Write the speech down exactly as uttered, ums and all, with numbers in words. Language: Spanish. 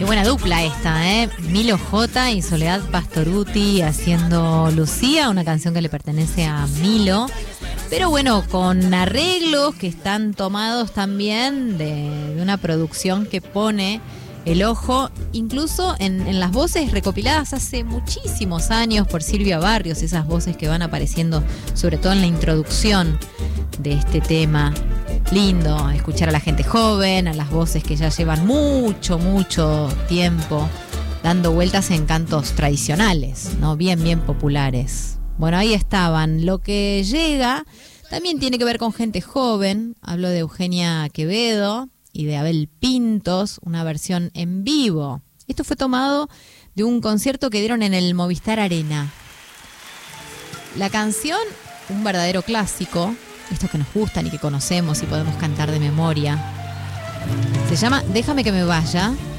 Qué buena dupla esta, ¿eh? Milo J y Soledad Pastorutti haciendo Lucía, una canción que le pertenece a Milo. Pero bueno, con arreglos que están tomados también de, de una producción que pone el ojo, incluso en, en las voces recopiladas hace muchísimos años por Silvia Barrios, esas voces que van apareciendo sobre todo en la introducción de este tema. Lindo escuchar a la gente joven, a las voces que ya llevan mucho, mucho tiempo dando vueltas en cantos tradicionales, ¿no? Bien, bien populares. Bueno, ahí estaban. Lo que llega también tiene que ver con gente joven. Hablo de Eugenia Quevedo y de Abel Pintos, una versión en vivo. Esto fue tomado de un concierto que dieron en el Movistar Arena. La canción, un verdadero clásico, estos que nos gustan y que conocemos y podemos cantar de memoria. Se llama Déjame que me vaya.